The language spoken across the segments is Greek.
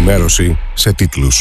ενημέρωση σε τίτλους.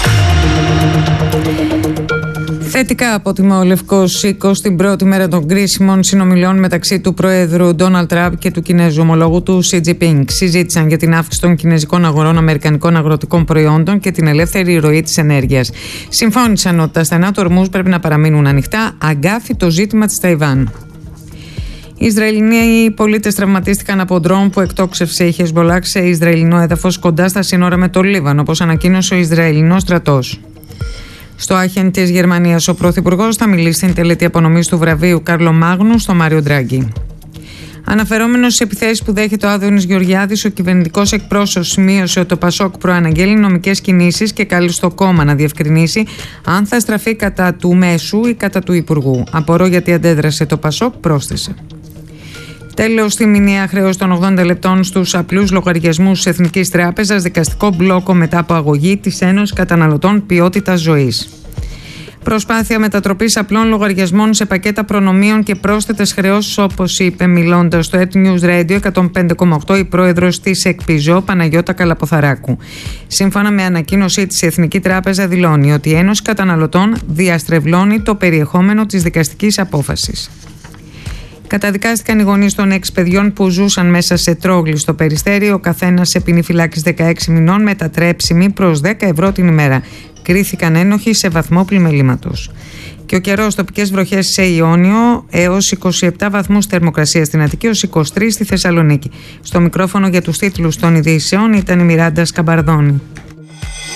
Θετικά αποτιμά ο Λευκός Οίκος την πρώτη μέρα των κρίσιμων συνομιλιών μεταξύ του Προέδρου Ντόναλντ Τραμπ και του Κινέζου ομολόγου του Σι Τζινπίνγκ. Συζήτησαν για την αύξηση των κινέζικων αγορών αμερικανικών αγροτικών προϊόντων και την ελεύθερη ροή της ενέργειας. Συμφώνησαν ότι τα στενά του ορμούς πρέπει να παραμείνουν ανοιχτά, αγκάθι το ζήτημα της Ταϊβάν. Οι Ισραηλινοί πολίτες τραυματίστηκαν από ντρόουν που εκτόξευσε η Χεσμπολάχ σε Ισραηλινό έδαφος κοντά στα σύνορα με το Λίβανο, όπως ανακοίνωσε ο Ισραηλινός στρατός. Στο Άχεν της Γερμανίας, ο Πρωθυπουργός θα μιλήσει στην τελετή απονομής του βραβείου Κάρλο Μάγνου στο Μάριο Ντράγκη. Αναφερόμενος στις επιθέσεις που δέχεται ο Άδωνης Γεωργιάδης, ο κυβερνητικός εκπρόσωπος σημείωσε ότι το Πασόκ προαναγγέλει νομικές κινήσεις και καλεί στο κόμμα να διευκρινίσει αν θα στραφεί κατά του μέσου ή κατά του Υπουργού. Απορώ γιατί αντέδρασε το Πασόκ, πρόσθεσε. Τέλος, στη μηνιαία χρέωση των 80 λεπτών στους απλούς λογαριασμούς της Εθνικής Τράπεζας, δικαστικό μπλόκο μετά από αγωγή της Ένωσης Καταναλωτών Ποιότητας Ζωής. Προσπάθεια μετατροπής απλών λογαριασμών σε πακέτα προνομίων και πρόσθετες χρεώσεις, όπως είπε μιλώντας στο Ed News Radio 105,8 η πρόεδρος της ΕΚΠΙΖΟ, Παναγιώτα Καλαποθαράκου. Σύμφωνα με ανακοίνωσή της, η Εθνική Τράπεζα δηλώνει ότι η Ένωση Καταναλωτών διαστρεβλώνει το περιεχόμενο της δικαστικής απόφασης. Καταδικάστηκαν οι γονείς των 6 παιδιών που ζούσαν μέσα σε τρόγλι στο Περιστέρι, ο καθένας σε ποινή φυλάκης 16 μηνών, μετατρέψιμη προς 10 ευρώ την ημέρα. Κρίθηκαν ένοχοι σε βαθμό πλημελήματος. Και ο καιρός, τοπικές βροχές σε Ιόνιο έως 27 βαθμούς θερμοκρασία στην Αττική, έως 23 στη Θεσσαλονίκη. Στο μικρόφωνο για τους τίτλους των ειδήσεων ήταν η Μιράντα Σκαμπαρδόνη.